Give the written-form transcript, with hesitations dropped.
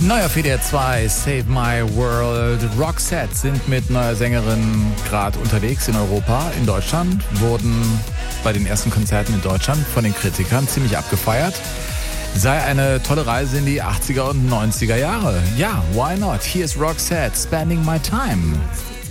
Neu auf WDR 2, Save My World. Roxette sind mit neuer Sängerin gerade unterwegs in Europa. In Deutschland wurden bei den ersten Konzerten in Deutschland von den Kritikern ziemlich abgefeiert. Sei eine tolle Reise in die 80er und 90er Jahre. Ja, why not? Hier ist Roxette, Spending My Time.